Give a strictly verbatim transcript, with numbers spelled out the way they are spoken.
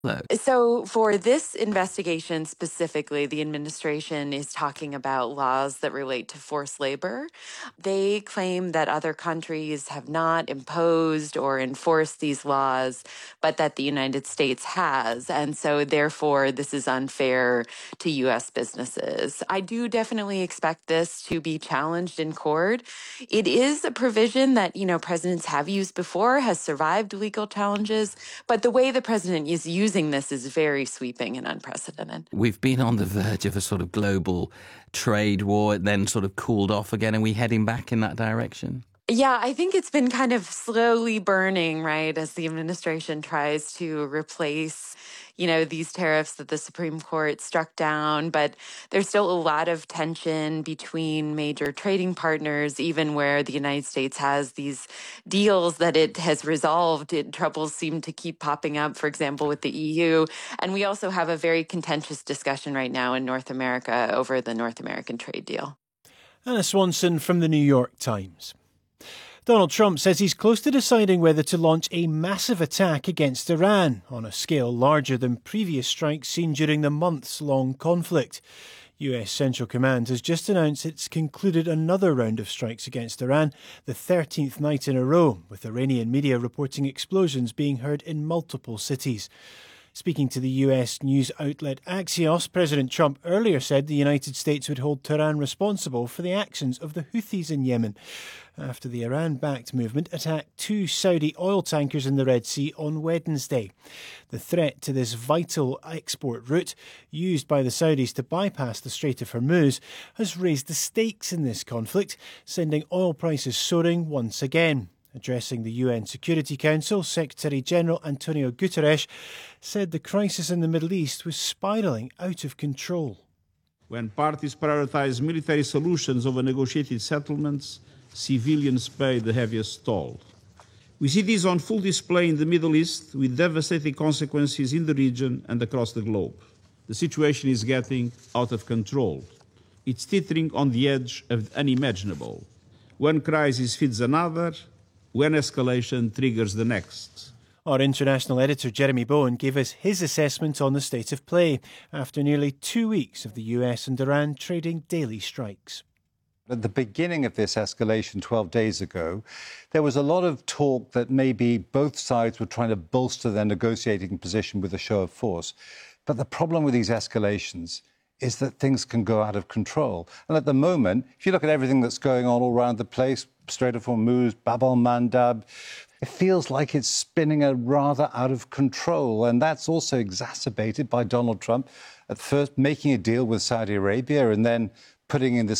So for this investigation specifically, the administration is talking about laws that relate to forced labor. They claim that other countries have not imposed or enforced these laws, but that the United States has. And so therefore, this is unfair to U S businesses. I do definitely expect this to be challenged in court. It is a provision that, you know, presidents have used before, has survived legal challenges, but the way the president is using this is very sweeping and unprecedented. We've been on the verge of a sort of global trade war, it then sort of cooled off again. Are we heading back in that direction? Yeah, I think it's been kind of slowly burning, right, as the administration tries to replace, you know, these tariffs that the Supreme Court struck down. But there's still a lot of tension between major trading partners, even where the United States has these deals that it has resolved. It, troubles seem to keep popping up, for example, with the E U. And we also have a very contentious discussion right now in North America over the North American trade deal. Anna Swanson from the New York Times. Donald Trump says he's close to deciding whether to launch a massive attack against Iran on a scale larger than previous strikes seen during the months-long conflict. U S Central Command has just announced it's concluded another round of strikes against Iran, the thirteenth night in a row, with Iranian media reporting explosions being heard in multiple cities. Speaking to the U S news outlet Axios, President Trump earlier said the United States would hold Tehran responsible for the actions of the Houthis in Yemen, after the Iran-backed movement attacked two Saudi oil tankers in the Red Sea on Wednesday. The threat to this vital export route, used by the Saudis to bypass the Strait of Hormuz, has raised the stakes in this conflict, sending oil prices soaring once again. Addressing the U N Security Council, Secretary-General Antonio Guterres said the crisis in the Middle East was spiralling out of control. When parties prioritise military solutions over negotiated settlements, civilians pay the heaviest toll. We see this on full display in the Middle East, with devastating consequences in the region and across the globe. The situation is getting out of control. It's teetering on the edge of the unimaginable. One crisis feeds another, when escalation triggers the next. Our international editor Jeremy Bowen gave us his assessment on the state of play after nearly two weeks of the U S and Iran trading daily strikes. At the beginning of this escalation twelve days ago, there was a lot of talk that maybe both sides were trying to bolster their negotiating position with a show of force. But the problem with these escalations is that things can go out of control. And at the moment, if you look at everything that's going on all around the place, Strait of Hormuz, Bab al-Mandab, it feels like it's spinning a rather out of control. And that's also exacerbated by Donald Trump at first making a deal with Saudi Arabia and then putting in this